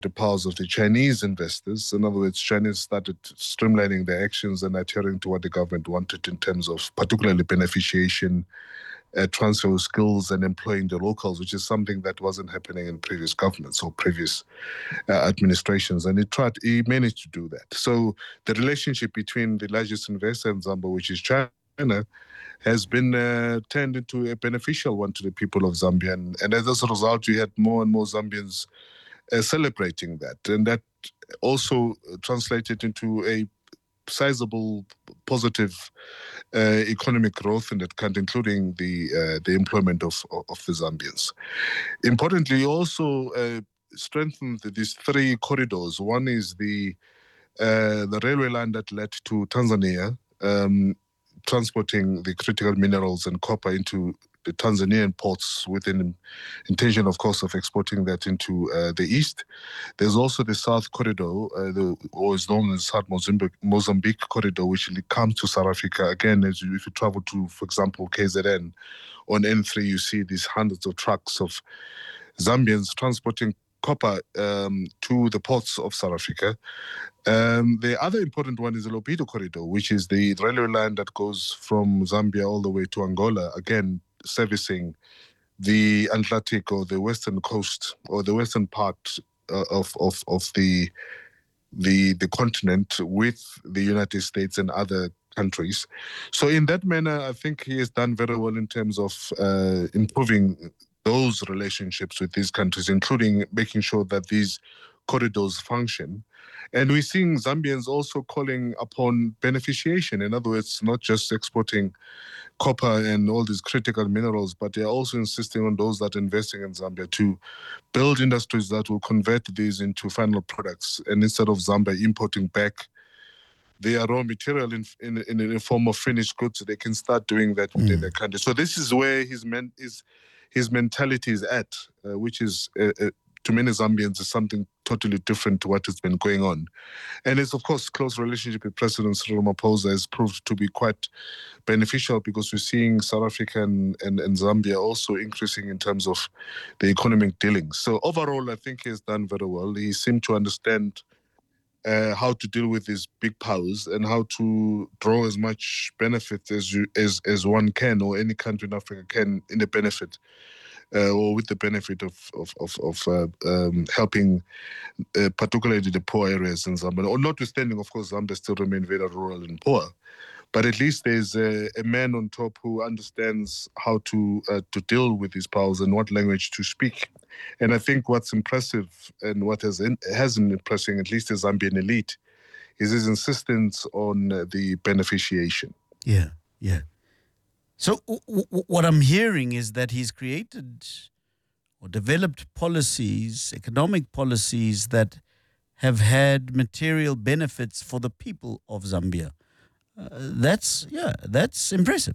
the powers of the Chinese investors. In other words, China started streamlining their actions and adhering to what the government wanted in terms of particularly beneficiation, transfer of skills and employing the locals, which is something that wasn't happening in previous governments or previous administrations. And he managed to do that. So the relationship between the largest investor in Zambia, which is China, has been turned into a beneficial one to the people of Zambia. And as a result, we had more and more Zambians celebrating that. And that also translated into a sizable positive economic growth in that country, including the employment of the Zambians. Importantly, also strengthened these three corridors. One is the railway line that led to Tanzania, transporting the critical minerals and copper into the Tanzanian ports with an intention, of course, of exporting that into the east. There's also the South Corridor, or is known as South Mozambique Corridor, which comes to South Africa. Again, if you travel to, for example, KZN, on N3, you see these hundreds of trucks of Zambians transporting copper to the ports of South Africa. The other important one is the Lobito Corridor, which is the railway line that goes from Zambia all the way to Angola, again, servicing the Atlantic or the western coast or the western part of the continent with the United States and other countries. So in that manner, I think he has done very well in terms of improving those relationships with these countries, including making sure that these corridors function. And we're seeing Zambians also calling upon beneficiation. In other words, not just exporting copper and all these critical minerals, but they're also insisting on those that are investing in Zambia to build industries that will convert these into final products. And instead of Zambia importing back their raw material in a form of finished goods, they can start doing that within their country. So this is where his mentality is at, which is to many Zambians is something totally different to what has been going on. And it's, of course, close relationship with President Cyril Ramaphosa has proved to be quite beneficial because we're seeing South Africa and Zambia also increasing in terms of the economic dealings. So overall, I think he's done very well. He seemed to understand how to deal with these big powers and how to draw as much benefit as one can, or any country in Africa can, in the benefit or with the benefit of helping particularly the poor areas in Zambia. Or notwithstanding, of course, Zambia still remain very rural and poor. But at least there's a man on top who understands how to deal with these powers and what language to speak. And I think what's impressive and what has been impressing, at least the Zambian elite, is his insistence on the beneficiation. Yeah, yeah. So what I'm hearing is that he's created or developed policies, economic policies that have had material benefits for the people of Zambia. That's impressive.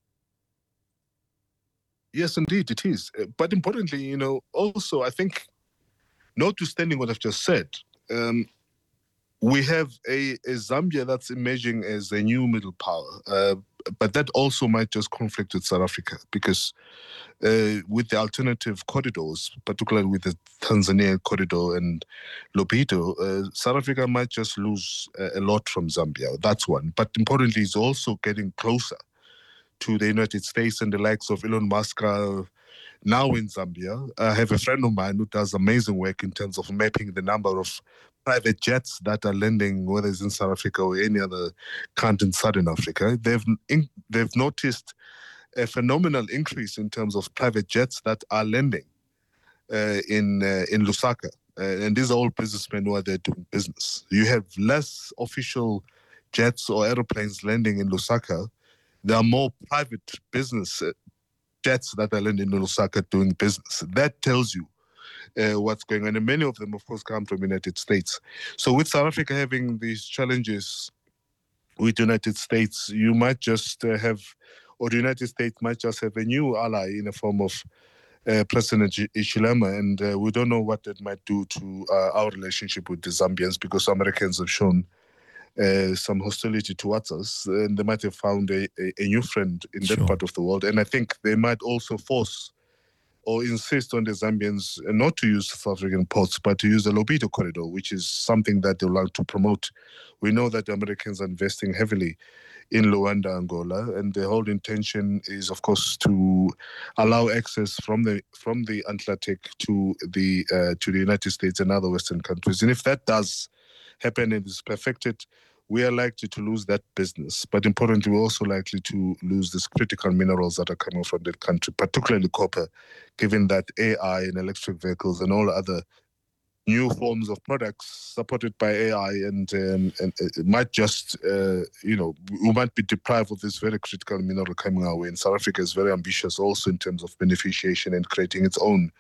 Yes, indeed, it is. But importantly, also, I think, notwithstanding what I've just said, we have a Zambia that's emerging as a new middle power. But that also might just conflict with South Africa because with the alternative corridors, particularly with the Tanzania corridor and Lobito, South Africa might just lose a lot from Zambia. That's one. But importantly, it's also getting closer to the United States, and the likes of Elon Musk now in Zambia. I have a friend of mine who does amazing work in terms of mapping the number of private jets that are landing, whether it's in South Africa or any other country in Southern Africa. They've noticed a phenomenal increase in terms of private jets that are landing in Lusaka. And these are all businessmen who are there doing business. You have less official jets or aeroplanes landing in Lusaka. There are more private business jets that are landing in Lusaka doing business. That tells you what's going on. And many of them, of course, come from the United States. So with South Africa having these challenges with the United States, you might just the United States might just have a new ally in the form of President Hichilema, and we don't know what that might do to our relationship with the Zambians, because Americans have shown some hostility towards us, and they might have found a new friend in that part of the world. And I think they might also force or insist on the Zambians not to use South African ports, but to use the Lobito corridor, which is something that they would like to promote. We know that the Americans are investing heavily in Luanda, Angola, and the whole intention is, of course, to allow access from the Atlantic to the United States and other Western countries. And if that does happen and is perfected, we are likely to lose that business. But importantly, we're also likely to lose these critical minerals that are coming from that country, particularly copper, given that AI and electric vehicles and all other new forms of products supported by AI and it might just, we might be deprived of this very critical mineral coming our way. And South Africa is very ambitious also in terms of beneficiation and creating its own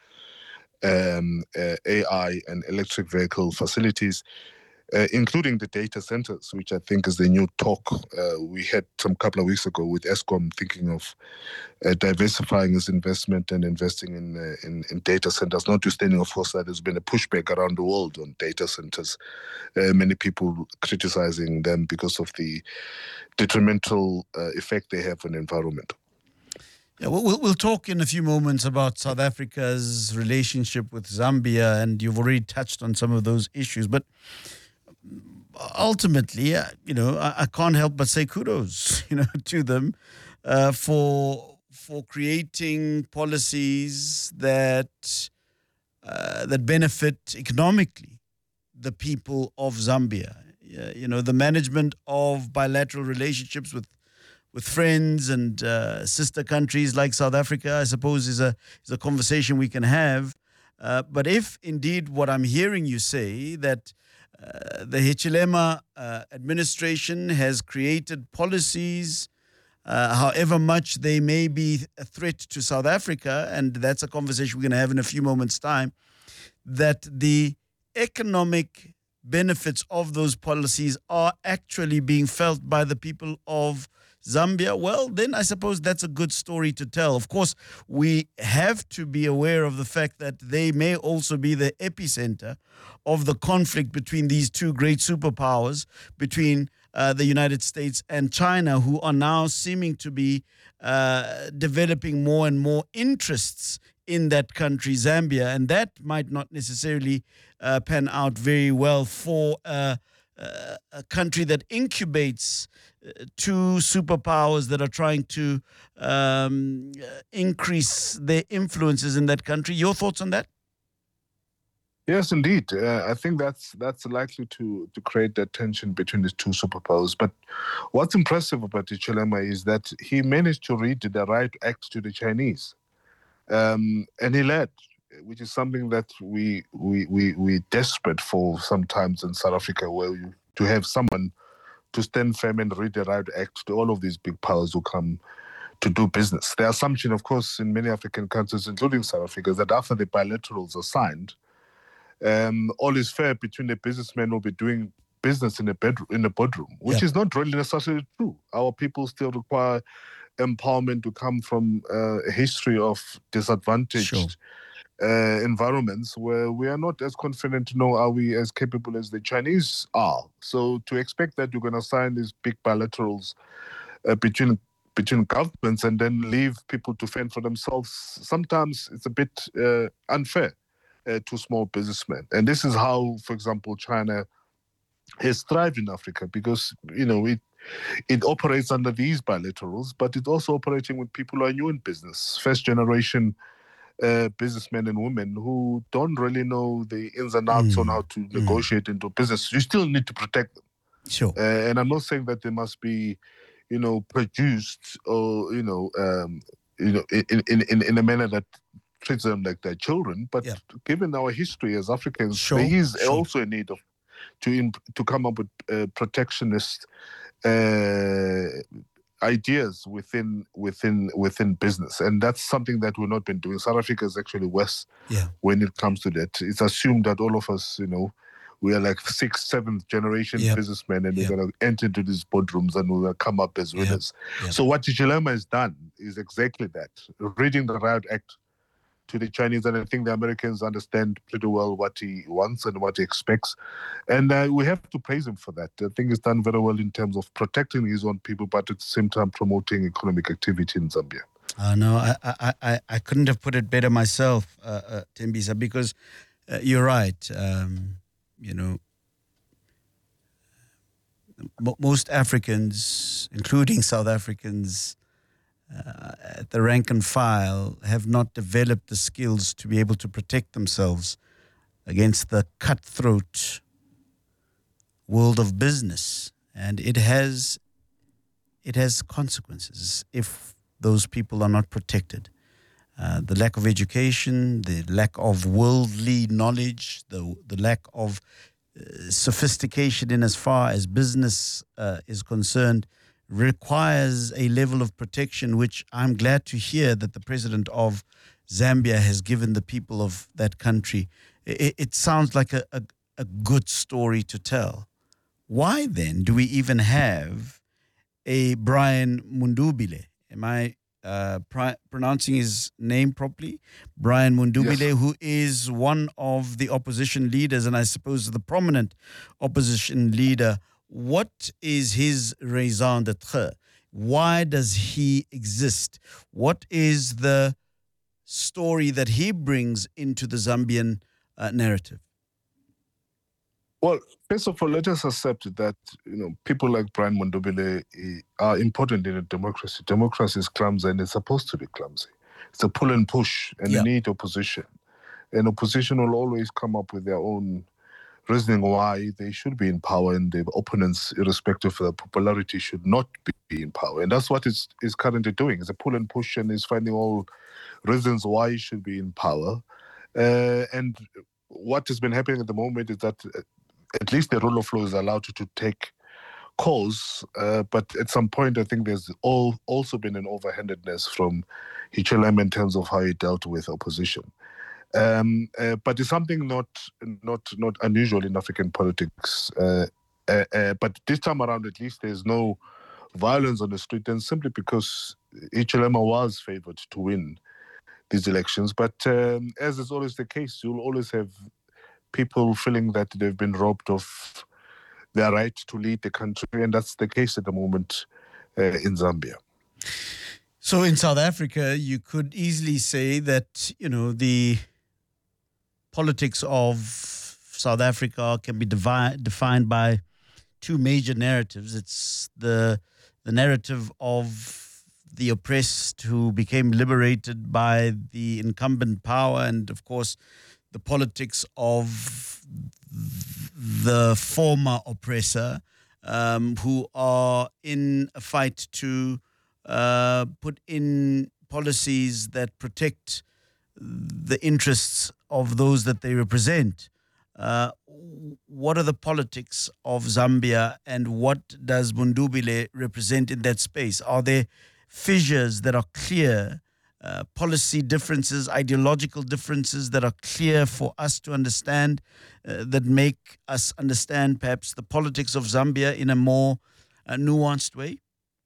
AI and electric vehicle facilities, including the data centers, which I think is the new talk we had some couple of weeks ago with Eskom thinking of diversifying its investment and investing in data centers, notwithstanding, of course, that there's been a pushback around the world on data centers. Many people criticizing them because of the detrimental effect they have on the environment. Yeah, we'll talk in a few moments about South Africa's relationship with Zambia, and you've already touched on some of those issues. But ultimately, I can't help but say kudos, to them for creating policies that benefit economically the people of Zambia. The management of bilateral relationships with friends and sister countries like South Africa, I suppose, is a conversation we can have. But if indeed what I'm hearing you say, that the Hichilema administration has created policies, however much they may be a threat to South Africa, and that's a conversation we're going to have in a few moments' time, that the economic benefits of those policies are actually being felt by the people of Zambia, well, then I suppose that's a good story to tell. Of course, we have to be aware of the fact that they may also be the epicenter of the conflict between these two great superpowers, between the United States and China, who are now seeming to be developing more and more interests in that country, Zambia. And that might not necessarily pan out very well for a country that incubates two superpowers that are trying to increase their influences in that country. Your thoughts on that? Yes, indeed. I think that's likely to create that tension between the two superpowers. But what's impressive about Hichilema is that he managed to read the right act to the Chinese, and he led, which is something that we desperate for sometimes in South Africa, where to have someone to stand firm and read the right act to all of these big powers who come to do business. The assumption, of course, in many African countries, including South Africa, is that after the bilaterals are signed, all is fair between the businessmen who will be doing business in the boardroom, which is not really necessarily true. Our people still require empowerment to come from a history of disadvantaged environments where we are not as confident to know are we as capable as the Chinese are. So to expect that you're going to sign these big bilaterals between governments and then leave people to fend for themselves, sometimes it's a bit unfair to small businessmen. And this is how, for example, China has thrived in Africa, because it operates under these bilaterals, but it's also operating with people who are new in business, first generation businessmen and women who don't really know the ins and outs on how to negotiate into business. You still need to protect them. Sure. And I'm not saying that they must be, produced or, in a manner that treats them like their children. But given our history as Africans, there is also a need to come up with protectionist ideas within business, and that's something that we've not been doing. South Africa is actually worse when it comes to that. It's assumed that all of us, we are like 6th, 7th generation businessmen, and we're going to enter into these boardrooms and we're going to come up as winners. So what Hichilema has done is exactly that, reading the right act to the Chinese, and I think the Americans understand pretty well what he wants and what he expects, and we have to praise him for that. I think he's done very well in terms of protecting his own people, but at the same time promoting economic activity in Zambia. No, I couldn't have put it better myself, Tembisa, because you're right. You know, most Africans, including South Africans, at the rank and file, have not developed the skills to be able to protect themselves against the cutthroat world of business, and it has consequences if those people are not protected. The lack of education, the lack of worldly knowledge, the lack of sophistication in as far as business is concerned requires a level of protection, which I'm glad to hear that the president of Zambia has given the people of that country. It sounds like a good story to tell. Why then do we even have a Brian Mundubile? Am I pronouncing his name properly? Brian Mundubile, Yes. who is one of the opposition leaders, and I suppose the prominent opposition leader. What is his raison d'etre? Why does he exist? What is the story that he brings into the Zambian narrative? Well, first of all, let us accept that people like Brian Mondobele are important in a democracy. Democracy is clumsy, and it's supposed to be clumsy. It's a pull and push, and you Yeah. need opposition. And opposition will always come up with their own reasoning why they should be in power, and the opponents, irrespective of their popularity, should not be in power. And that's what it's currently doing. It's a pull and push, and is finding all reasons why it should be in power. And what has been happening at the moment is that at least the rule of law is allowed to take course, but at some point I think there's also been an overhandedness from Hichilema in terms of how he dealt with opposition. But it's something not unusual in African politics. But this time around, at least, there's no violence on the street, and simply because Hichilema was favored to win these elections. But as is always the case, you'll always have people feeling that they've been robbed of their right to lead the country, and that's the case at the moment in Zambia. So in South Africa, you could easily say that, the politics of South Africa can be defined by two major narratives. It's the narrative of the oppressed who became liberated by the incumbent power, and of course, the politics of the former oppressor, who are in a fight to put in policies that protect the interests of those that they represent. What are the politics of Zambia, and what does Mundubile represent in that space? Are there fissures that are clear, policy differences, ideological differences that are clear for us to understand, that make us understand perhaps the politics of Zambia in a more nuanced way?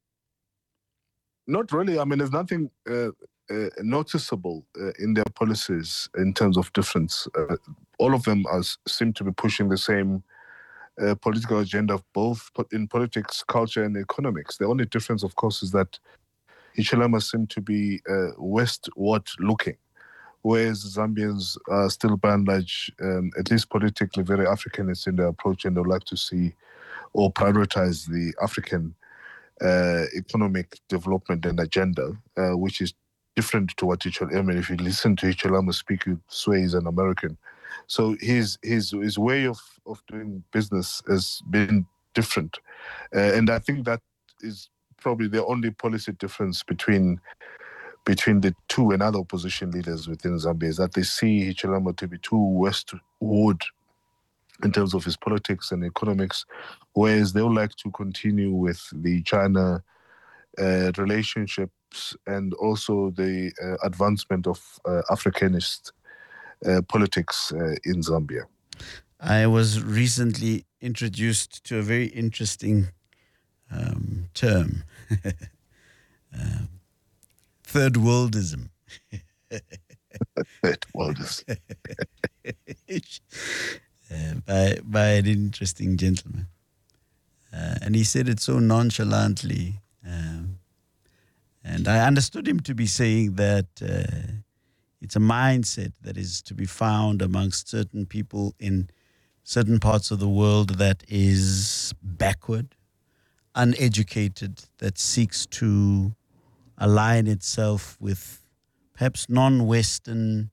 Not really. I mean, there's nothing noticeable in their policies in terms of difference. All of them seem to be pushing the same political agenda, both in politics, culture, and economics. The only difference, of course, is that Hichilema seem to be westward looking, whereas Zambians are still by and large, at least politically, very Africanist in their approach, and they would like to see or prioritize the African economic development and agenda, which is different to what Hichilema. I mean, if you listen to Hichilema speak, you swear he's an American. So his way of doing business has been different, and I think that is probably the only policy difference between the two and other opposition leaders within Zambia, is that they see Hichilema to be too westward in terms of his politics and economics, whereas they would like to continue with the China relationships and also the advancement of Africanist politics in Zambia. I was recently introduced to a very interesting term, third worldism. Third worldism. By an interesting gentleman. And he said it so nonchalantly. And I understood him to be saying that it's a mindset that is to be found amongst certain people in certain parts of the world that is backward, uneducated, that seeks to align itself with perhaps non-Western,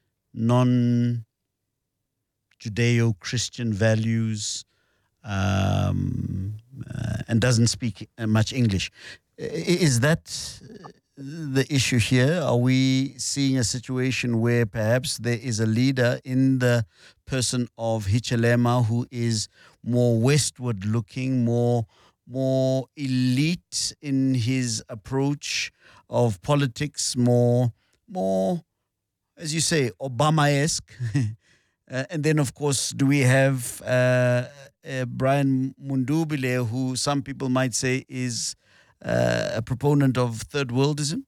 non-Judeo-Christian values, and doesn't speak much English. Is that the issue here? Are we seeing a situation where perhaps there is a leader in the person of Hichilema who is more westward looking, more elite in his approach of politics, more, as you say, Obama-esque? And then, of course, do we have Brian Mundubile, who some people might say is a proponent of third worldism?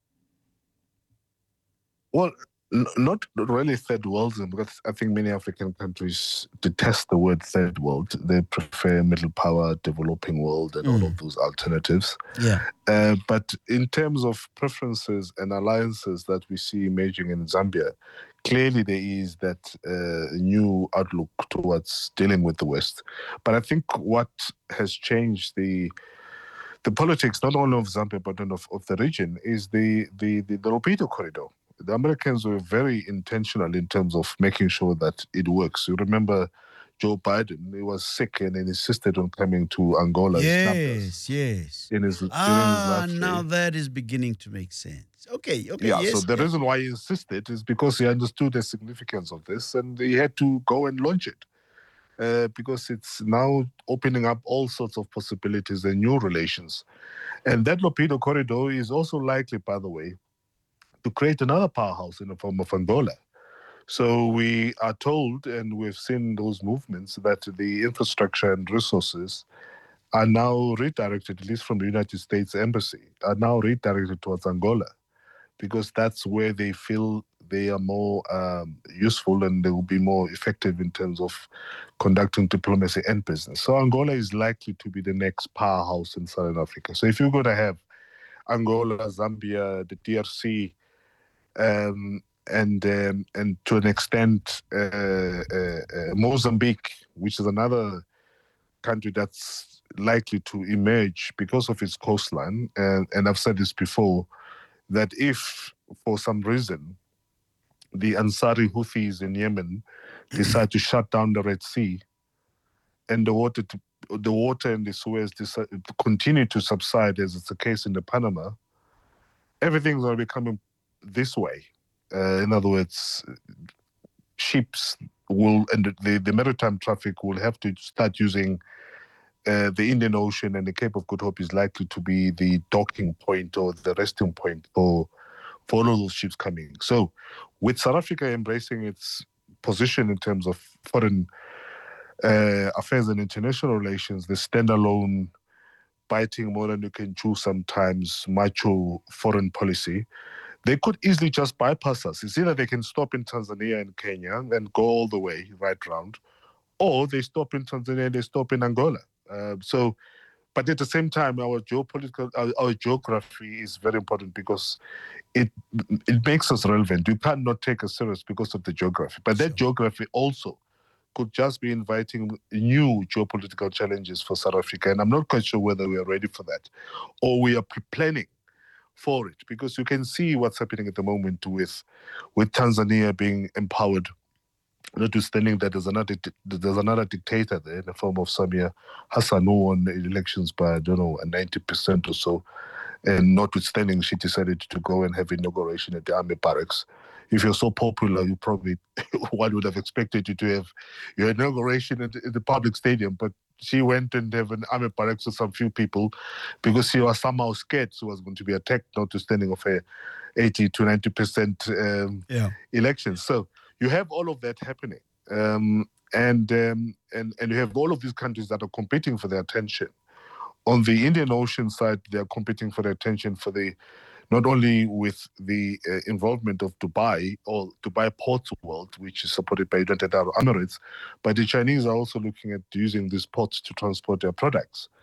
Well, not really third worldism, because I think many African countries detest the word third world. They prefer middle power, developing world, and all of those alternatives. Yeah. But in terms of preferences and alliances that we see emerging in Zambia, clearly there is that new outlook towards dealing with the West. But I think what has changed the politics, not only of Zambia, but of the region, is the Lobito corridor. The Americans were very intentional in terms of making sure that it works. You remember Joe Biden, he was sick and insisted on coming to Angola. Yes. During his last Now day. that is beginning to make sense. Okay, Yeah, so yes. the reason why he insisted is because he understood the significance of this and he had to go and launch it. Because it's now opening up all sorts of possibilities and new relations. And that Lobito corridor is also likely, by the way, to create another powerhouse in the form of Angola. So we are told, and we've seen those movements, that the infrastructure and resources are now redirected, at least from the United States Embassy, are now redirected towards Angola, because that's where they feel they are more useful and they will be more effective in terms of conducting diplomacy and business. So Angola is likely to be the next powerhouse in Southern Africa. So if you're going to have Angola, Zambia, the DRC, and to an extent Mozambique, which is another country that's likely to emerge because of its coastline. And I've said this before, that if for some reason the Ansari Houthis in Yemen decide to shut down the Red Sea and the water in the Suez continue to subside, as it's the case in the Panama, everything's going to be coming this way. In other words, ships will, and the maritime traffic will have to start using the Indian Ocean, and the Cape of Good Hope is likely to be the docking point or the resting point for all of those ships coming. So with South Africa embracing its position in terms of foreign affairs and international relations, the standalone, biting more than you can chew sometimes, macho foreign policy, they could easily just bypass us. It's either they can stop in Tanzania and Kenya and go all the way right round, or they stop in Tanzania and they stop in Angola. But at the same time, our geography is very important because it makes us relevant. You cannot take us serious because of the geography. But that geography also could just be inviting new geopolitical challenges for South Africa. And I'm not quite sure whether we are ready for that or we are planning for it, because you can see what's happening at the moment with Tanzania being empowered, notwithstanding that there's another dictator there in the form of Samia Hassan, who won the elections by, I don't know, 90% or so. And notwithstanding, she decided to go and have inauguration at the army barracks. If you're so popular, you probably, one would have expected you to have your inauguration at the public stadium, but she went and have an army barracks with some few people because she was somehow scared she was going to be attacked, notwithstanding of her 80 to 90% elections. So you have all of that happening. And you have all of these countries that are competing for their attention. On the Indian Ocean side, they are competing for their attention for not only with the involvement of Dubai or Dubai Ports World, which is supported by United Arab Emirates, but the Chinese are also looking at using these ports to transport their products.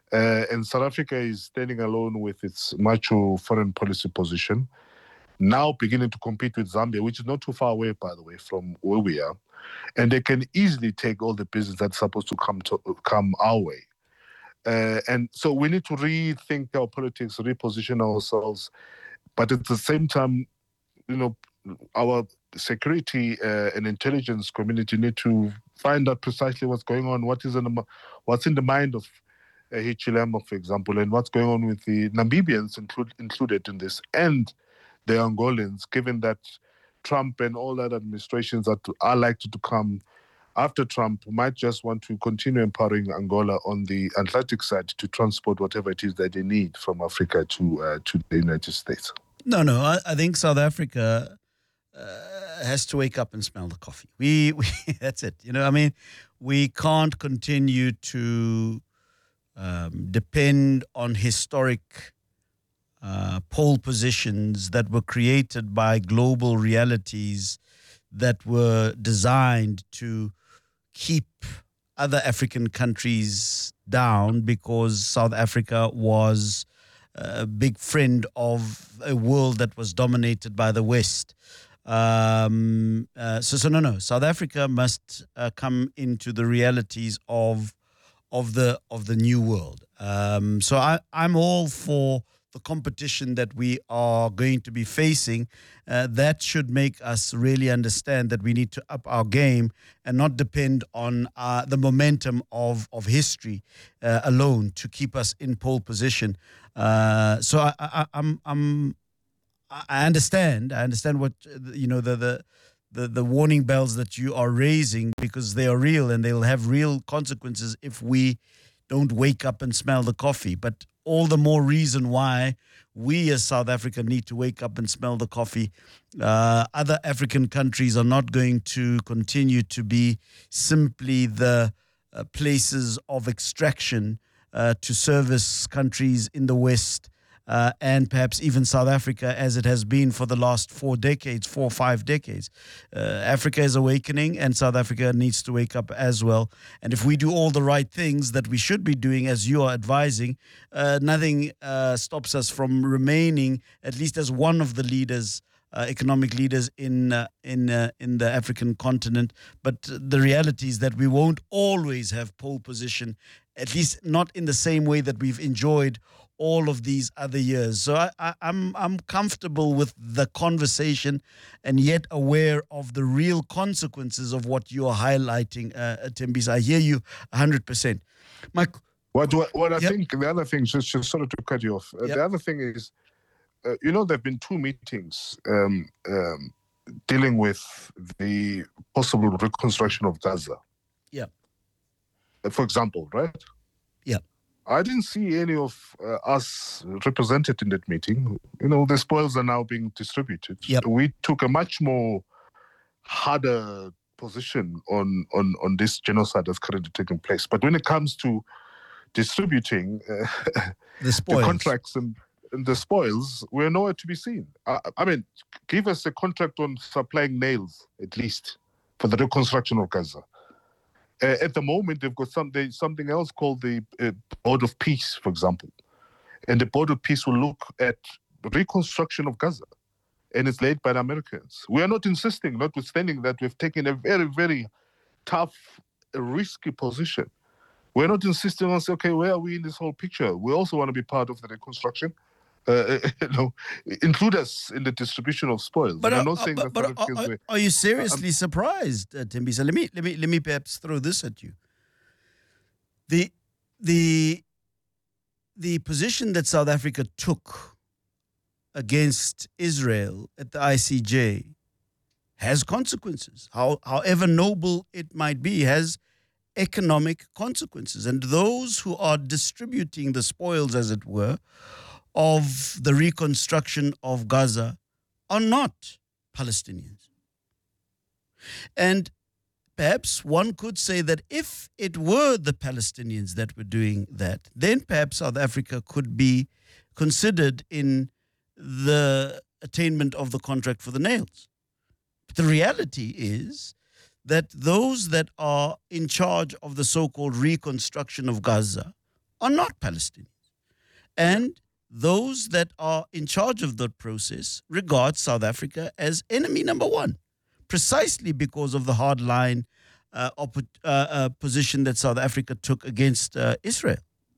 And South Africa is standing alone with its macho foreign policy position, now beginning to compete with Zambia, which is not too far away, by the way, from where we are. And they can easily take all the business that's supposed to come our way. And so we need to rethink our politics, reposition ourselves, but at the same time, our security and intelligence community need to find out precisely what's going on, what's in the mind of Hichilema, for example, and what's going on with the Namibians included in this, and the Angolans, given that Trump and all other administrations that are likely to come after Trump might just want to continue empowering Angola on the Atlantic side to transport whatever it is that they need from Africa to the United States. No. I think South Africa has to wake up and smell the coffee. We that's it. We can't continue to depend on historic pole positions that were created by global realities that were designed to keep other African countries down, because South Africa was a big friend of a world that was dominated by the West. No. South Africa must come into the realities of the new world. So I'm all for the competition that we are going to be facing. That should make us really understand that we need to up our game and not depend on the momentum of history alone to keep us in pole position. So I understand. I understand what the warning bells that you are raising, because they are real and they'll have real consequences if we don't wake up and smell the coffee. But all the more reason why we as South Africa need to wake up and smell the coffee. Other African countries are not going to continue to be simply the places of extraction to service countries in the West, and perhaps even South Africa, as it has been for the last 4 or 5 decades. Africa is awakening, and South Africa needs to wake up as well. And if we do all the right things that we should be doing, as you are advising, nothing stops us from remaining, at least as one of the leaders, economic leaders in the African continent. But the reality is that we won't always have pole position, at least not in the same way that we've enjoyed all of these other years. So I'm comfortable with the conversation, and yet aware of the real consequences of what you are highlighting, Thembisa. I hear you 100%. Mike, what I think the other thing, just sort of to cut you off, the other thing is, there have been 2 meetings dealing with the possible reconstruction of Gaza. Yeah. For example, right? Yeah. I didn't see any of us represented in that meeting. The spoils are now being distributed. Yep. We took a much more harder position on this genocide that's currently taking place. But when it comes to distributing the contracts and the spoils, we're nowhere to be seen. I mean, give us a contract on supplying nails, at least, for the reconstruction of Gaza. At the moment, they've got something else called the Board of Peace, for example. And the Board of Peace will look at reconstruction of Gaza. And it's led by the Americans. We are not insisting, notwithstanding that we've taken a very, very tough, risky position. We're not insisting on saying, okay, where are we in this whole picture? We also want to be part of the reconstruction. Include us in the distribution of spoils. But, I'm not saying are you seriously surprised, Thembisa? Let me perhaps throw this at you. The position that South Africa took against Israel at the ICJ has consequences. However noble it might be, has economic consequences. And those who are distributing the spoils, as it were, of the reconstruction of Gaza are not Palestinians. And perhaps one could say that if it were the Palestinians that were doing that, then perhaps South Africa could be considered in the attainment of the contract for the nails. But the reality is that those that are in charge of the so-called reconstruction of Gaza are not Palestinians. And those that are in charge of that process regard South Africa as enemy number one, precisely because of the hard line position that South Africa took against Israel.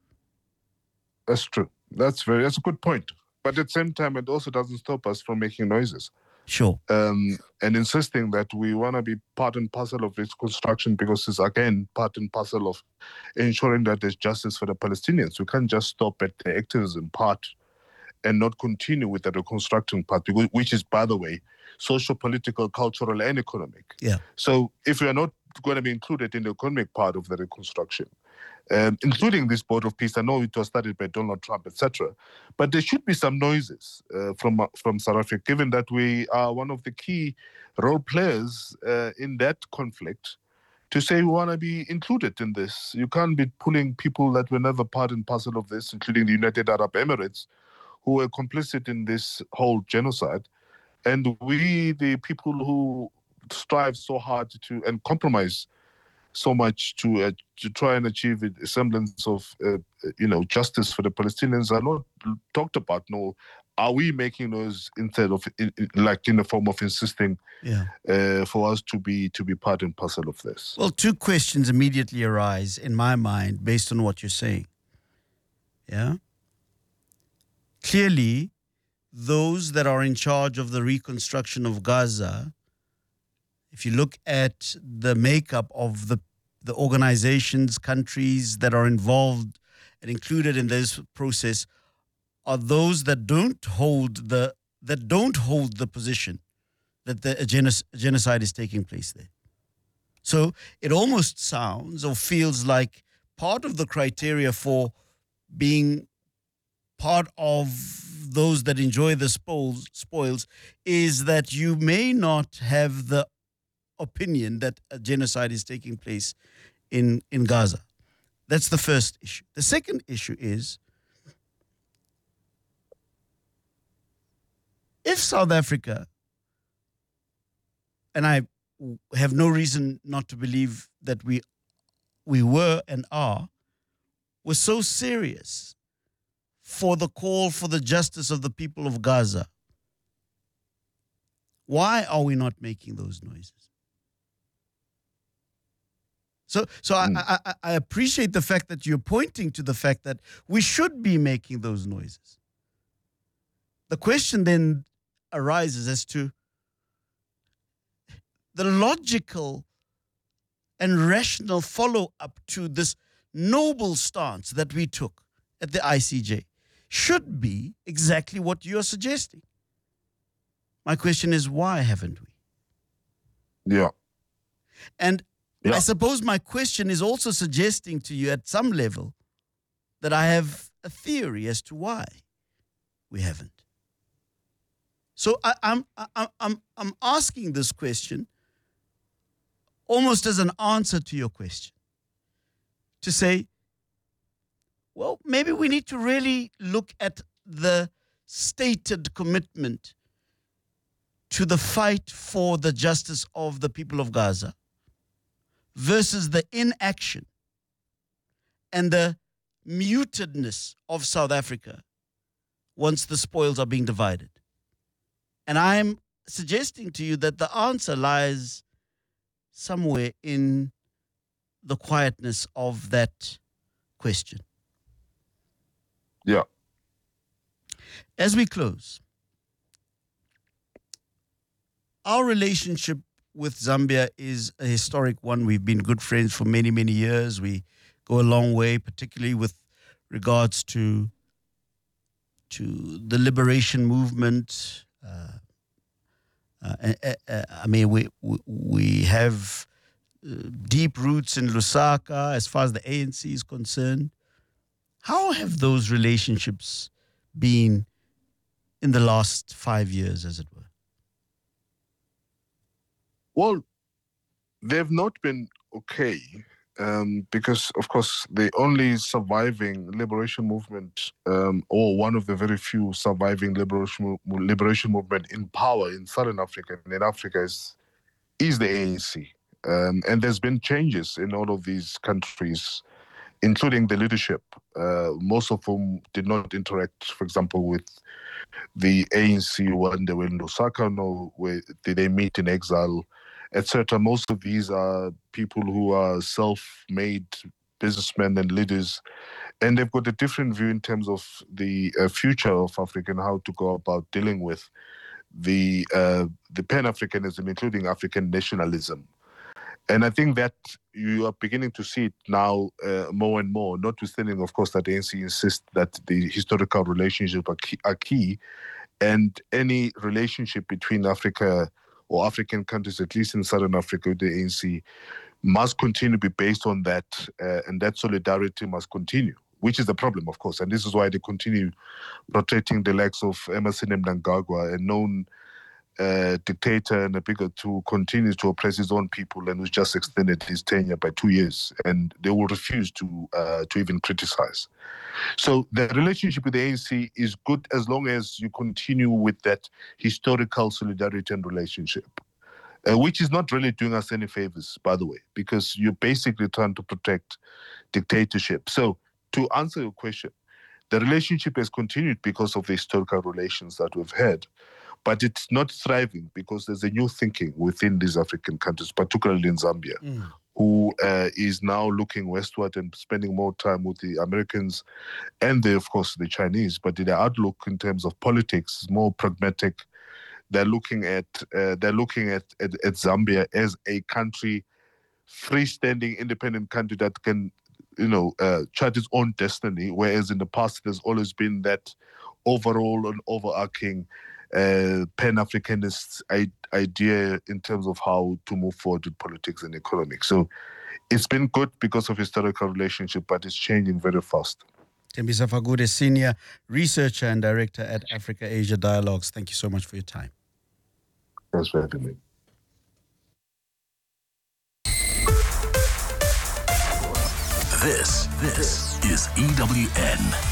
That's true. That's a good point. But at the same time, it also doesn't stop us from making noises. Sure. And insisting that we want to be part and parcel of reconstruction, because it's, again, part and parcel of ensuring that there's justice for the Palestinians. We can't just stop at the activism part and not continue with the reconstruction part, which is, by the way, social, political, cultural, and economic. Yeah. So if we are not going to be included in the economic part of the reconstruction, including this Board of Peace, I know it was started by Donald Trump, etc., but there should be some noises from South Africa, given that we are one of the key role players in that conflict, to say we want to be included in this. You can't be pulling people that were never part and parcel of this, including the United Arab Emirates, who were complicit in this whole genocide. And we, the people who strive so hard to and compromise so much to try and achieve a semblance of justice for the Palestinians, are not talked about. Nor are we making those, instead of in the form of insisting for us to be part and parcel of this. Well, two questions immediately arise in my mind based on what you're saying. Yeah. Clearly, those that are in charge of the reconstruction of Gaza, if you look at the makeup of the organizations, countries that are involved and included in this process, are those that don't hold the position that the genocide is taking place there. So it almost sounds or feels like part of the criteria for being part of those that enjoy the spoils is that you may not have the opinion that a genocide is taking place in Gaza. That's the first issue. The second issue is, if South Africa, and I have no reason not to believe that we were and are, were so serious for the call for the justice of the people of Gaza, why are we not making those noises? So I appreciate the fact that you're pointing to the fact that we should be making those noises. The question then arises as to the logical and rational follow-up to this noble stance that we took at the ICJ should be exactly what you're suggesting. My question is, why haven't we? Yeah. And I suppose my question is also suggesting to you at some level that I have a theory as to why we haven't. So I'm asking this question almost as an answer to your question, to say, well, maybe we need to really look at the stated commitment to the fight for the justice of the people of Gaza versus the inaction and the mutedness of South Africa once the spoils are being divided. And I'm suggesting to you that the answer lies somewhere in the quietness of that question. Yeah. As we close, our relationship with Zambia is a historic one. We've been good friends for many, many years. We go a long way, particularly with regards to the liberation movement. I mean, we have deep roots in Lusaka as far as the ANC is concerned. How have those relationships been in the last 5 years, as it were? Well, they've not been okay, because, of course, the only surviving liberation movement, or one of the very few surviving liberation movement in power in Southern Africa and in Africa is the ANC. And there's been changes in all of these countries including the leadership, most of whom did not interact, for example, with the ANC when they were in Lusaka, nor did they meet in exile, etc. Most of these are people who are self-made businessmen and leaders, and they've got a different view in terms of the future of Africa and how to go about dealing with the Pan-Africanism, including African nationalism. And I think that you are beginning to see it now more and more, notwithstanding, of course, that the ANC insists that the historical relationships are key, and any relationship between Africa or African countries, at least in Southern Africa with the ANC, must continue to be based on that, and that solidarity must continue, which is the problem, of course. And this is why they continue protecting the likes of Emmerson Mnangagwa, a known dictator and a bigot who continues to oppress his own people and who's just extended his tenure by 2 years, and they will refuse to even criticize. So the relationship with the ANC is good as long as you continue with that historical solidarity and relationship, which is not really doing us any favors, by the way, because you're basically trying to protect dictatorship. So to answer your question, the relationship has continued because of the historical relations that we've had, but it's not thriving because there's a new thinking within these African countries, particularly in Zambia, who is now looking westward and spending more time with the Americans and, of course, the Chinese. But their outlook in terms of politics is more pragmatic. They're looking at Zambia as a country, freestanding, independent country that can, chart its own destiny. Whereas in the past, there's always been that overall and overarching Pan-Africanist idea in terms of how to move forward with politics and economics. So it's been good because of historical relationship, but it's changing very fast. Thembisa Fagude, Senior Researcher and Director at Africa-Asia Dialogues. Thank you so much for your time. Thanks for having me. This is EWN.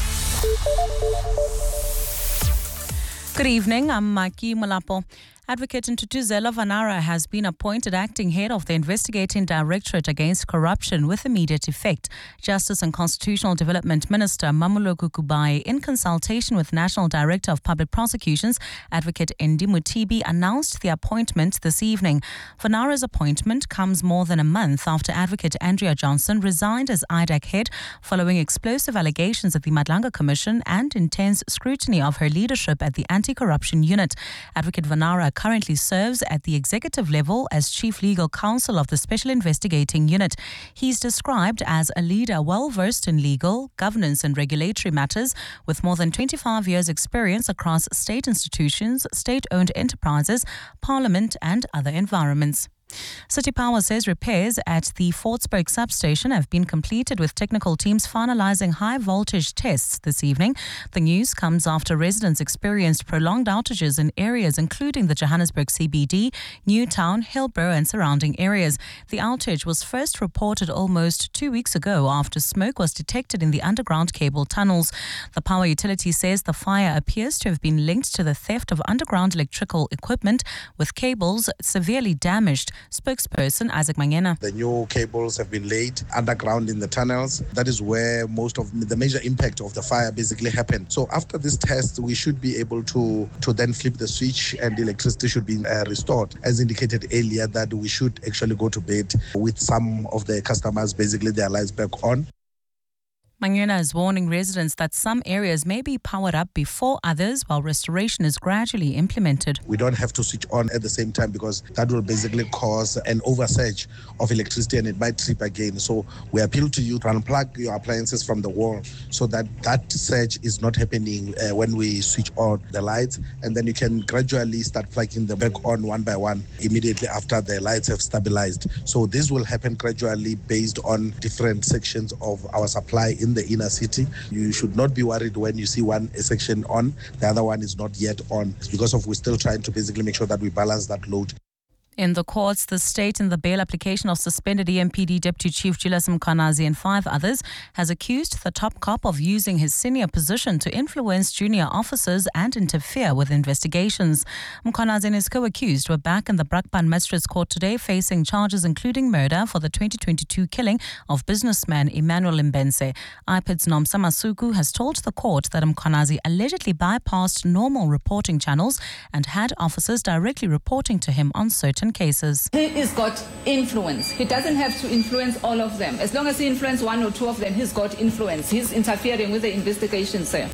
Good evening, I'm Maki Mulapo. Advocate Ntutuzelo Vanara has been appointed acting head of the Investigating Directorate Against Corruption with immediate effect. Justice and Constitutional Development Minister Mamuloko Kubai, in consultation with National Director of Public Prosecutions, Advocate Endi Mutibi, announced the appointment this evening. Vanara's appointment comes more than a month after Advocate Andrea Johnson resigned as IDAC head following explosive allegations at the Madlanga Commission and intense scrutiny of her leadership at the Anti-Corruption Unit. Advocate Vanara currently serves at the executive level as Chief Legal Counsel of the Special Investigating Unit. He's described as a leader well-versed in legal, governance and regulatory matters with more than 25 years' experience across state institutions, state-owned enterprises, parliament and other environments. City Power says repairs at the Fortsburg substation have been completed with technical teams finalising high voltage tests this evening. The news comes after residents experienced prolonged outages in areas including the Johannesburg CBD, Newtown, Hillbrow and surrounding areas. The outage was first reported almost 2 weeks ago after smoke was detected in the underground cable tunnels. The power utility says the fire appears to have been linked to the theft of underground electrical equipment, with cables severely damaged. Spokesperson Isaac Mangena. The new cables have been laid underground in the tunnels. That is where most of the major impact of the fire basically happened. So after this test, we should be able to then flip the switch and the electricity should be restored. As indicated earlier, that we should actually go to bed with some of the customers, basically their lights back on. Mangena is warning residents that some areas may be powered up before others while restoration is gradually implemented. We don't have to switch on at the same time because that will basically cause an oversurge of electricity and it might trip again. So we appeal to you to unplug your appliances from the wall so that surge is not happening when we switch on the lights, and then you can gradually start plugging them back on one by one immediately after the lights have stabilized. So this will happen gradually based on different sections of our supply in the inner city. You should not be worried when you see one section on, the other one is not yet on, because we're still trying to basically make sure that we balance that load. In the courts, the state, in the bail application of suspended EMPD Deputy Chief Julius Mkhwanazi and 5 others, has accused the top cop of using his senior position to influence junior officers and interfere with investigations. Mkhwanazi and his co-accused were back in the Brakpan Magistrates Court today, facing charges including murder for the 2022 killing of businessman Emmanuel Mbense. IPID's Nomsa Masuku has told the court that Mkhwanazi allegedly bypassed normal reporting channels and had officers directly reporting to him on certain cases. He has got influence. He doesn't have to influence all of them. As long as he influences 1 or 2 of them, he's got influence. He's interfering with the investigation, sir.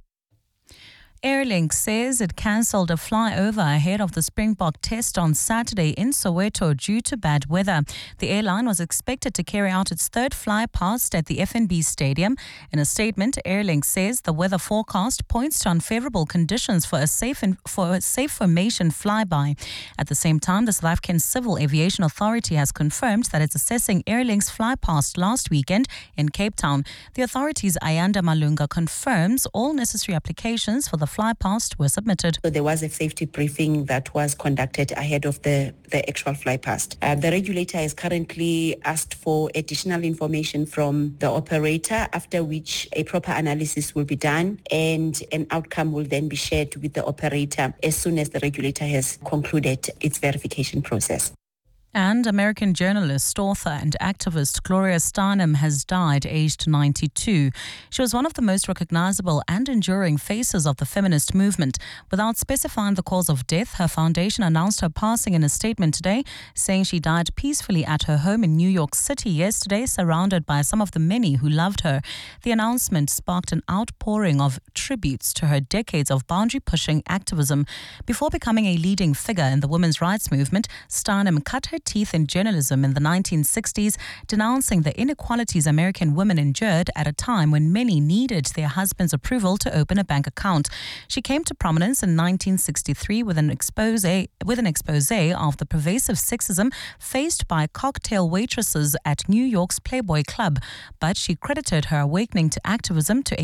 Airlink says it cancelled a flyover ahead of the Springbok test on Saturday in Soweto due to bad weather. The airline was expected to carry out its third fly past at the FNB Stadium. In a statement, Airlink says the weather forecast points to unfavourable conditions for a safe formation flyby. At the same time, the South African Civil Aviation Authority has confirmed that it's assessing Airlink's fly past last weekend in Cape Town. The authority's Ayanda Malunga confirms all necessary applications for the fly past were submitted. So there was a safety briefing that was conducted ahead of the actual fly past. The regulator has currently asked for additional information from the operator, after which a proper analysis will be done and an outcome will then be shared with the operator as soon as the regulator has concluded its verification process. And American journalist, author and activist Gloria Steinem has died aged 92. She was one of the most recognizable and enduring faces of the feminist movement. Without specifying the cause of death, her foundation announced her passing in a statement today, saying she died peacefully at her home in New York City yesterday, surrounded by some of the many who loved her. The announcement sparked an outpouring of tributes to her decades of boundary-pushing activism. Before becoming a leading figure in the women's rights movement, Steinem cut her teeth in journalism in the 1960s, denouncing the inequalities American women endured at a time when many needed their husband's approval to open a bank account. She came to prominence in 1963 with an expose of the pervasive sexism faced by cocktail waitresses at New York's Playboy Club, but she credited her awakening to activism to a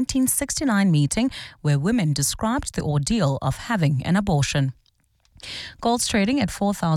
1969 meeting where women described the ordeal of having an abortion. Gold's trading at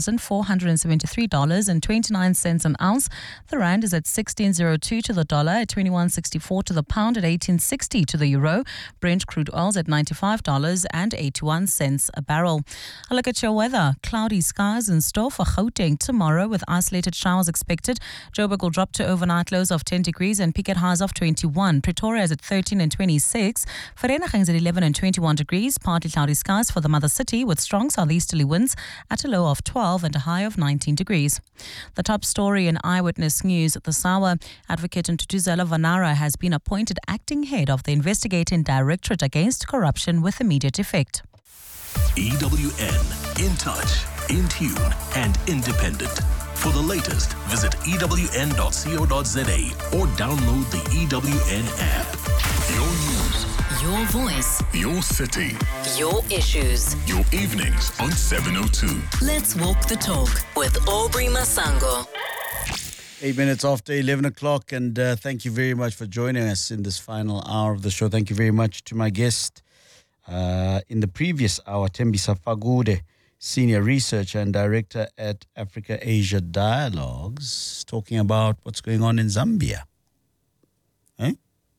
$4,473.29 an ounce. The rand is at 16.02 to the dollar, at 21.64 to the pound, at 18.60 to the euro. Brent crude oil's at $95.81 a barrel. A look at your weather. Cloudy skies in store for Gauteng tomorrow with isolated showers expected. Joburg will drop to overnight lows of 10 degrees and peak at highs of 21. Pretoria is at 13 and 26. Vereeniging is at 11 and 21 degrees. Partly cloudy skies for the mother city with strong southeasterly winds at a low of 12 and a high of 19 degrees. The top story in Eyewitness News this hour. Advocate Ntutuzela Vanara has been appointed acting head of the Investigating Directorate Against Corruption with immediate effect. EWN, in touch, in tune, and independent. For the latest, visit ewn.co.za or download the EWN app. Your news, your voice, your city, your issues. your evenings on 702. Let's walk the talk with Aubrey Masango. 8 minutes after 11 o'clock, and thank you very much for joining us in this final hour of the show. Thank you very much to my guest in the previous hour, Tembisa Fagude, Senior Researcher and Director at Africa-Asia Dialogues, talking about what's going on in Zambia. Eh?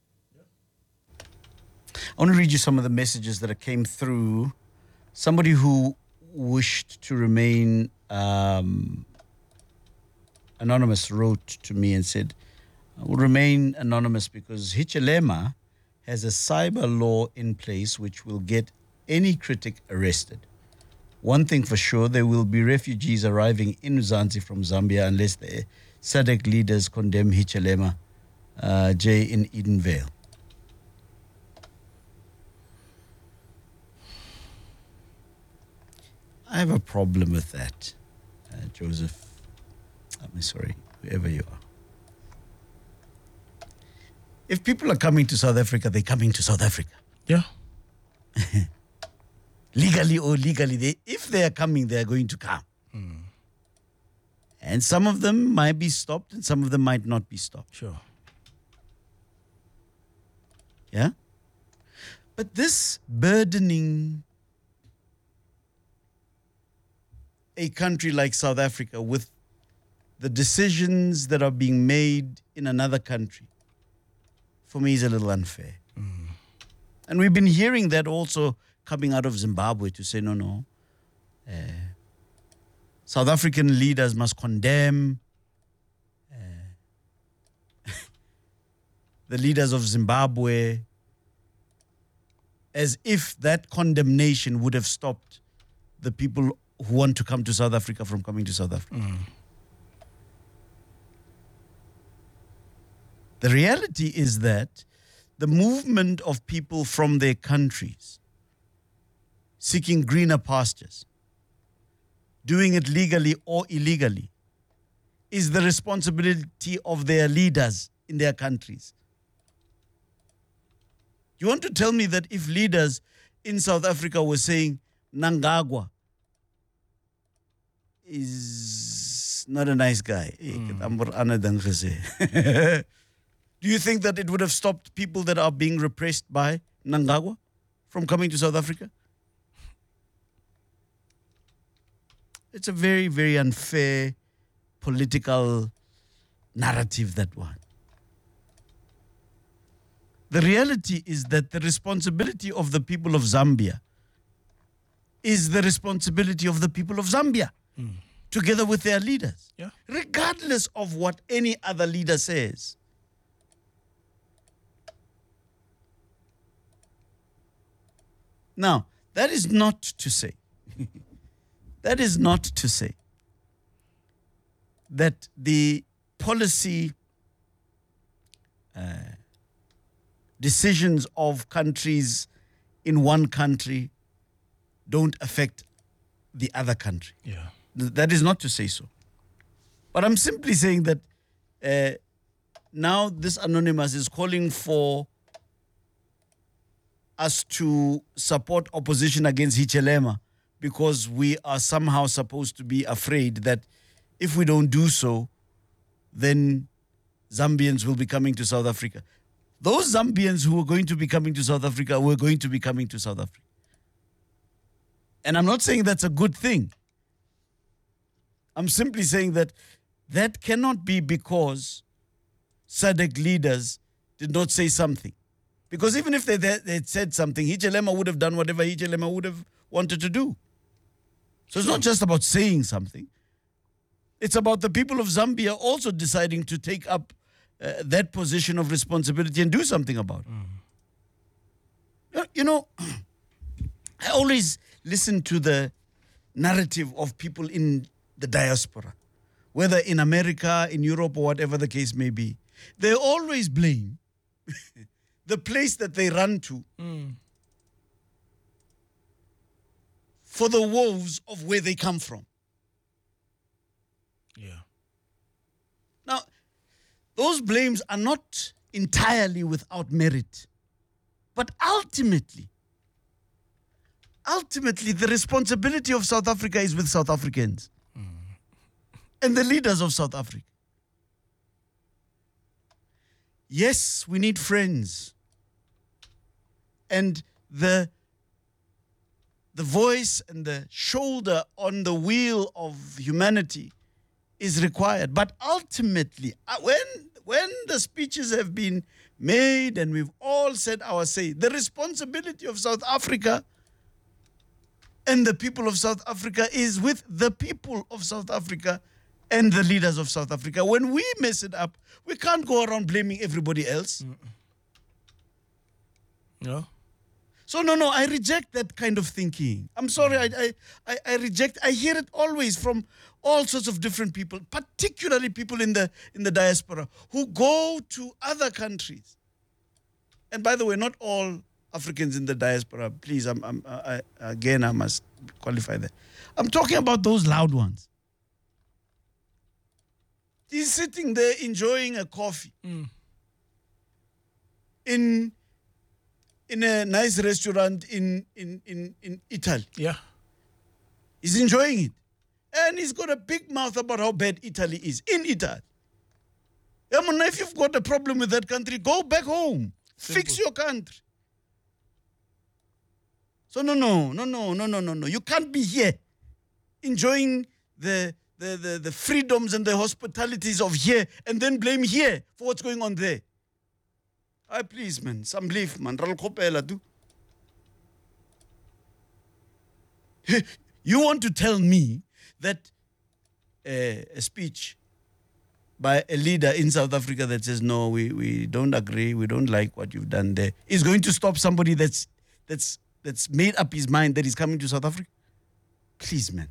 I want to read you some of the messages that came through. Somebody who wished to remain anonymous wrote to me and said, I will remain anonymous because Hichilema has a cyber law in place which will get any critic arrested. One thing for sure, there will be refugees arriving in Mzansi from Zambia unless the SADC leaders condemn Hichilema, J in Edenvale. I have a problem with that, Joseph. I'm sorry, whoever you are. If people are coming to South Africa, they're coming to South Africa. Yeah. Legally or illegally, if they are coming, they are going to come. And some of them might be stopped and some of them might not be stopped. Sure. Yeah? But this burdening a country like South Africa with the decisions that are being made in another country, for me, is a little unfair. And we've been hearing that also coming out of Zimbabwe to say, no. South African leaders must condemn the leaders of Zimbabwe, as if that condemnation would have stopped the people who want to come to South Africa from coming to South Africa. The reality is that the movement of people from their countries seeking greener pastures, doing it legally or illegally, is the responsibility of their leaders in their countries. You want to tell me that if leaders in South Africa were saying Mnangagwa is not a nice guy, do you think that it would have stopped people that are being repressed by Mnangagwa from coming to South Africa? It's a very, very unfair political narrative, that one. The reality is that the responsibility of the people of Zambia is the responsibility of the people of Zambia, together with their leaders, regardless of what any other leader says. Now, that is not to say that the policy decisions of countries in one country don't affect the other country. That is not to say so. But I'm simply saying that now this Anonymous is calling for us to support opposition against Hichilema because we are somehow supposed to be afraid that if we don't do so, then Zambians will be coming to South Africa. Those Zambians who are going to be coming to South Africa were going to be coming to South Africa. And I'm not saying that's a good thing. I'm simply saying that that cannot be because SADC leaders did not say something. Because even if they had said something, Hichilema would have done whatever Hichilema would have wanted to do. So it's not just about saying something. It's about the people of Zambia also deciding to take up that position of responsibility and do something about it. You know, I always listen to the narrative of people in the diaspora, whether in America, in Europe, or whatever the case may be. They always blame the place that they run to for the woes of where they come from. Now, those blames are not entirely without merit, but ultimately, the responsibility of South Africa is with South Africans and the leaders of South Africa. Yes, we need friends. And the voice and the shoulder on the wheel of humanity is required. But ultimately, when the speeches have been made and we've all said our say, the responsibility of South Africa and the people of South Africa is with the people of South Africa and the leaders of South Africa. When we mess it up, we can't go around blaming everybody else. No. So no, I reject that kind of thinking. I'm sorry, I reject. I hear it always from all sorts of different people, particularly people in the diaspora who go to other countries. And by the way, not all Africans in the diaspora. Please, I must qualify that. I'm talking about those loud ones. He's sitting there enjoying a coffee in a nice restaurant in Italy. Yeah. He's enjoying it. And he's got a big mouth about how bad Italy is. In Italy. If you've got a problem with that country, go back home. Simple. Fix your country. So no. You can't be here enjoying the freedoms and the hospitalities of here and then blame here for what's going on there. Please, man, some belief, man. You want to tell me that a speech by a leader in South Africa that says, no, we don't agree, we don't like what you've done there, is going to stop somebody that's made up his mind that he's coming to South Africa? Please, man.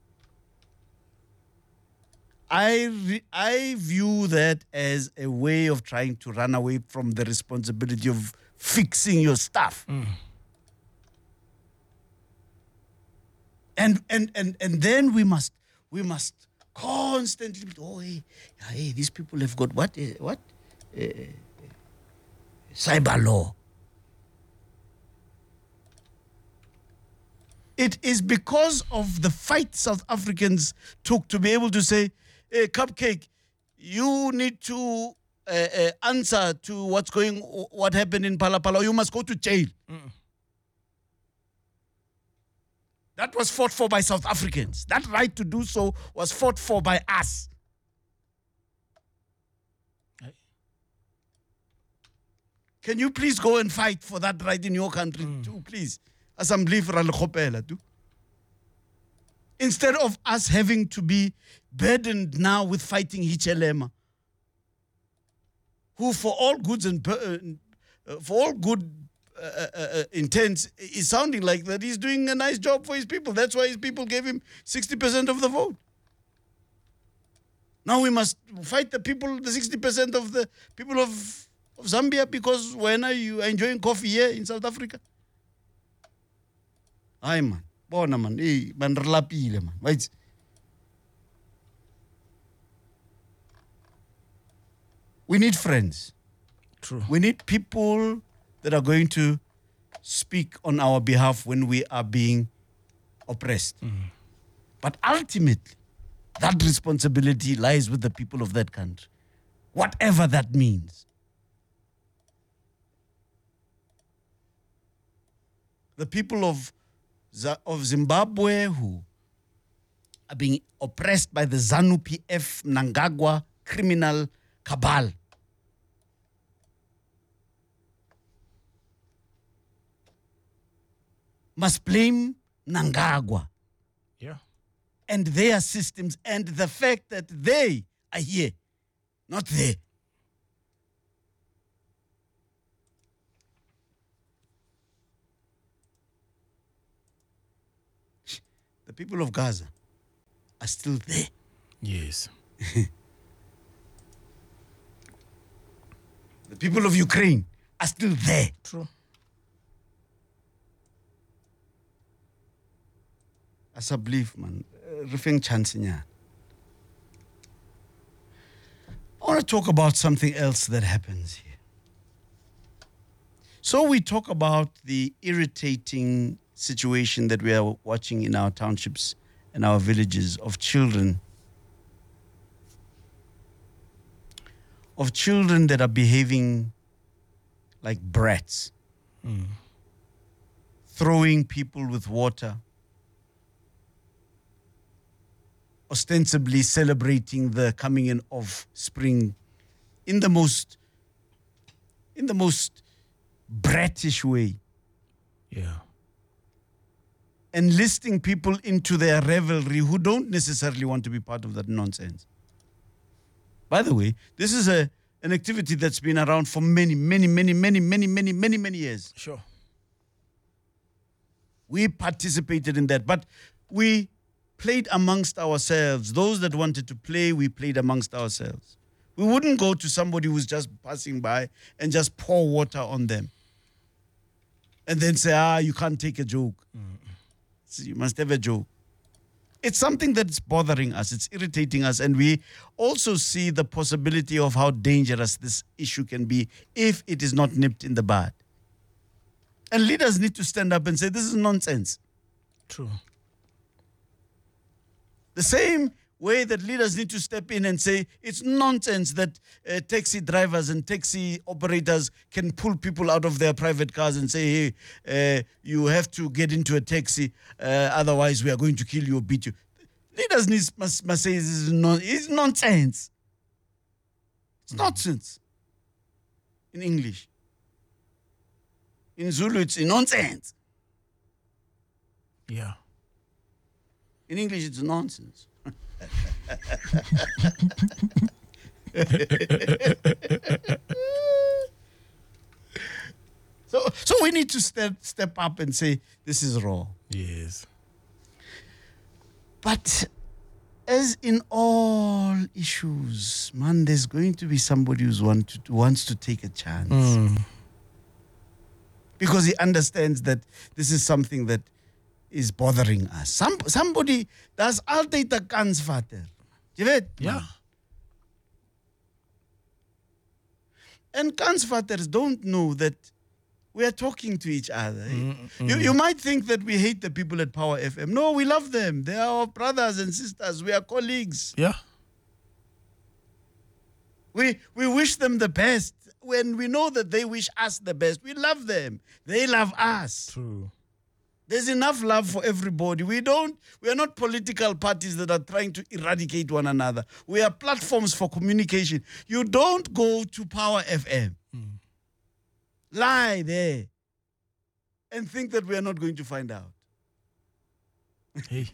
I view that as a way of trying to run away from the responsibility of fixing your stuff. And then we must constantly, hey, these people have got what? Cyber law. It is because of the fight South Africans took to be able to say, hey, Cupcake, you need to answer to what happened in Palapala. You must go to jail. That was fought for by South Africans. That right to do so was fought for by us. Can you please go and fight for that right in your country too, please? Assembly for too. Instead of us having to be burdened now with fighting Hichilema, who for all goods and for all good intents is sounding like that he's doing a nice job for his people. That's why his people gave him 60% of the vote. Now we must fight the 60% of the people of Zambia because when are you enjoying coffee here in South Africa? Aye, man. Bona, man. Hey, man, relapile, man. Right? We need friends. True. We need people that are going to speak on our behalf when we are being oppressed. But ultimately, that responsibility lies with the people of that country, whatever that means. The people of Zimbabwe who are being oppressed by the ZANU-PF, Mnangagwa criminal cabal. Must blame Mnangagwa. Yeah. And their systems and the fact that they are here, not there. The people of Gaza are still there. Yes. The people of Ukraine are still there. True. As a belief, man, rifeng chance niya. I want to talk about something else that happens here. So we talk about the irritating situation that we are watching in our townships and our villages of children that are behaving like brats, throwing people with water, ostensibly celebrating the coming in of spring in the most bratish way. Yeah. Enlisting people into their revelry who don't necessarily want to be part of that nonsense. By the way, this is an activity that's been around for many years. Sure. We participated in that, but we played amongst ourselves. Those that wanted to play, we played amongst ourselves. We wouldn't go to somebody who's just passing by and just pour water on them and then say, you can't take a joke. So you must have a joke. It's something that's bothering us. It's irritating us. And we also see the possibility of how dangerous this issue can be if it is not nipped in the bud. And leaders need to stand up and say, this is nonsense. True. The same way that leaders need to step in and say, it's nonsense that taxi drivers and taxi operators can pull people out of their private cars and say, hey, you have to get into a taxi, otherwise we are going to kill you or beat you. Leaders must say it's nonsense. It's nonsense. In English. In Zulu, it's nonsense. Yeah. In English, it's nonsense. So we need to step up and say, this is wrong. Yes. But as in all issues, man, there's going to be somebody who wants to take a chance. Because he understands that this is something that is bothering us. Somebody does altijd 'n kans vatter. Jy weet? Yeah. And kansvatters don't know that we are talking to each other. You might think that we hate the people at Power FM. No, we love them. They are our brothers and sisters. We are colleagues. Yeah. We wish them the best. When we know that they wish us the best, we love them. They love us. True. There's enough love for everybody. We are not political parties that are trying to eradicate one another. We are platforms for communication. You don't go to Power FM, lie there, and think that we are not going to find out. Hey.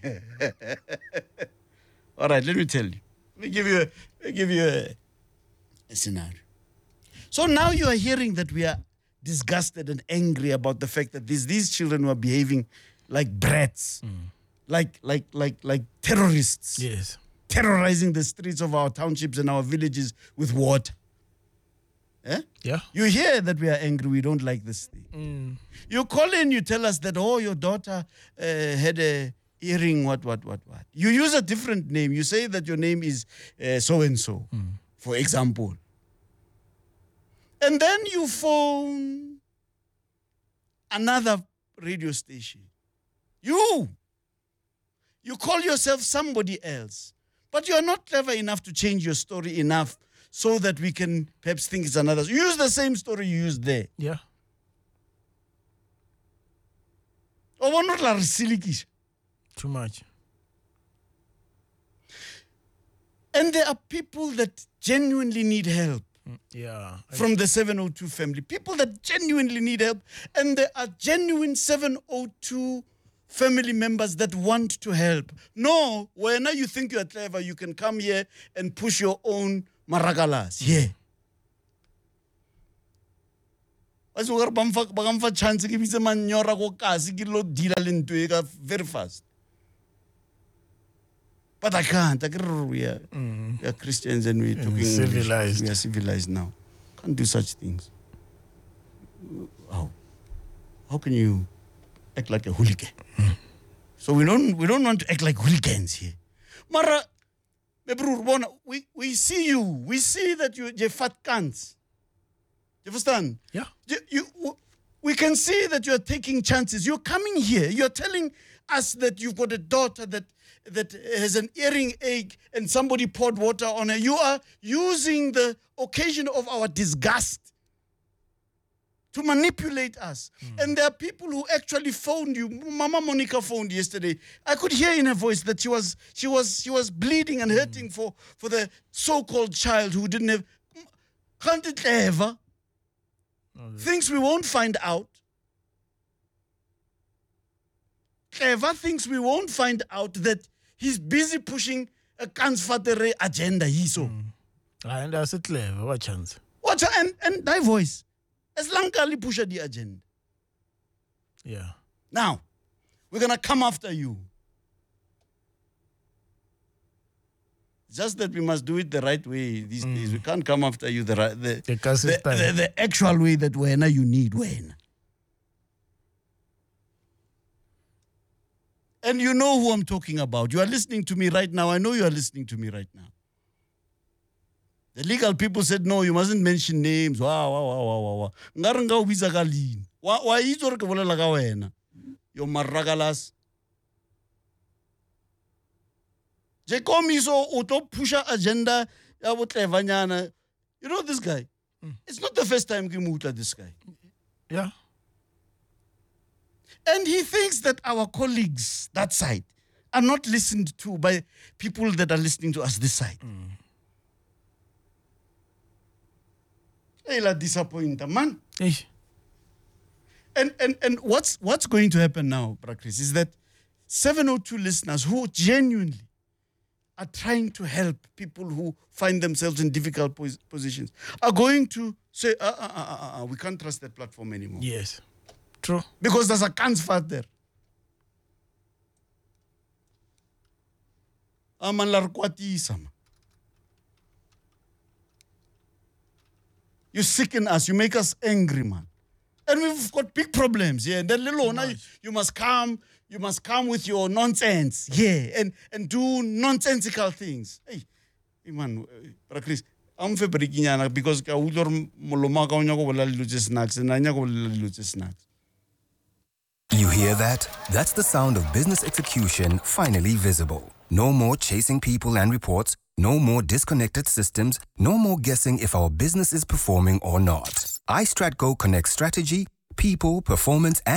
All right, let me tell you. Let me give you a scenario. So now you are hearing that we are disgusted and angry about the fact that these children were behaving like brats, like terrorists. Yes. Terrorizing the streets of our townships and our villages with water. Eh? Yeah. You hear that we are angry, we don't like this thing. You call in, you tell us that, your daughter had a earring, what. You use a different name. You say that your name is so-and-so, for example. And then you phone another radio station. You call yourself somebody else, but you are not clever enough to change your story enough so that we can perhaps think it's another. You use the same story you used there. Yeah. Too much. And there are people that genuinely need help. Yeah. From the 702 family. People that genuinely need help. And there are genuine 702 family members that want to help. No, when you think you are clever, you can come here and push your own maragalas. Yeah. Very fast. But I can't. We are Christians and we're talking civilized. We are civilized now. Can't do such things. How can you act like a hooligan? So we don't want to act like hooligans here. Mara, we see you. We see that you're fat cunts. You understand? Yeah. We can see that you're taking chances. You're coming here. You're telling us that you've got a daughter that has an earring ache and somebody poured water on her. You are using the occasion of our disgust to manipulate us. And there are people who actually phoned you. Mama Monica phoned yesterday. I could hear in her voice that she was bleeding and hurting for the so-called child who didn't have. Can't it ever? Things we won't find out. Clever things we won't find out that he's busy pushing a Kansvatere agenda. And that's it clever. What chance? What and thy voice. As long as push the agenda. Yeah. Now, we're gonna come after you. Just that we must do it the right way these days. We can't come after you the actual way that you need. And you know who I'm talking about. You are listening to me right now. I know you are listening to me right now. The legal people said, no, you mustn't mention names. Wow. Ngaranga ubiza galini. Wa itso re ke bolela ka wena. Yo maragalas. Je komiso o to pusha agenda ya botlevanyana. You know this guy? It's not the first time ke mutla this guy. Yeah. And he thinks that our colleagues, that side, are not listened to by people that are listening to us this side. Hey, la disappointed, man. Eish. And what's going to happen now, Prakris, is that 702 listeners who genuinely are trying to help people who find themselves in difficult positions are going to say, we can't trust that platform anymore. Yes. True. Because there's a kansvat there. You sicken us, you make us angry, man. And we've got big problems, yeah. And then you must come with your nonsense, yeah, and do nonsensical things. Hey man, Chris, I'm Febrekinyana because snacks. You hear that? That's the sound of business execution finally visible. No more chasing people and reports, no more disconnected systems, no more guessing if our business is performing or not. iStratGo connects strategy, people, performance, and